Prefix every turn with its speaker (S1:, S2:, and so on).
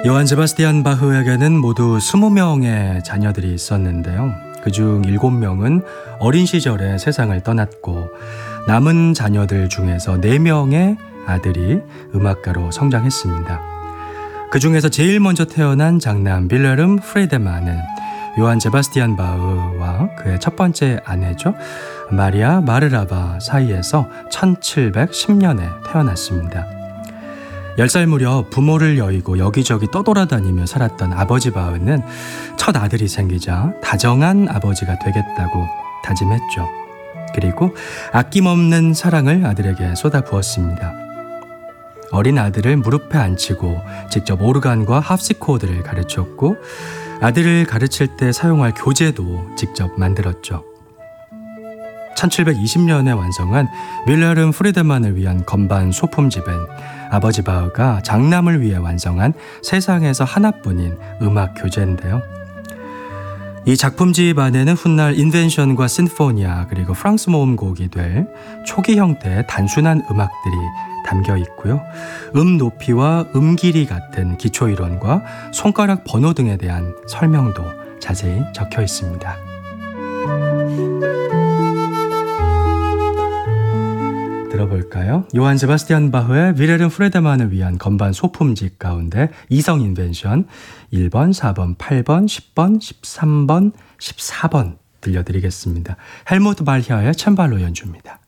S1: 요한 세바스티안 바흐에게는 모두 20명의 자녀들이 있었는데요. 그중 7명은 어린 시절에 세상을 떠났고 남은 자녀들 중에서 4명의 아들이 음악가로 성장했습니다. 그 중에서 제일 먼저 태어난 장남 빌헤름 프레데만은 요한 세바스티안 바흐와 그의 첫 번째 아내죠. 마리아 마르라바 사이에서 1710년에 태어났습니다. 10살 무렵 부모를 여의고 여기저기 떠돌아다니며 살았던 아버지 바흐는 첫 아들이 생기자 다정한 아버지가 되겠다고 다짐했죠. 그리고 아낌없는 사랑을 아들에게 쏟아부었습니다. 어린 아들을 무릎에 앉히고 직접 오르간과 합시코드를 가르쳤고 아들을 가르칠 때 사용할 교재도 직접 만들었죠. 1720년에 완성한 빌헤름 프리드만을 위한 건반 소품집엔 아버지 바흐가 장남을 위해 완성한 세상에서 하나뿐인 음악 교재인데요. 이 작품집 안에는 훗날 인벤션과 심포니아 그리고 프랑스 모음곡이 될 초기 형태의 단순한 음악들이 담겨 있고요. 높이와 길이 같은 기초이론과 손가락 번호 등에 대한 설명도 자세히 적혀 있습니다. 들어볼까요? 요한 세바스티안 바흐의 빌헤름 프레데만을 위한 건반 소품집 가운데 이성 인벤션 1번, 4번, 8번, 10번, 13번, 14번 들려드리겠습니다. 헬무트 발히아의 챈발로 연주입니다.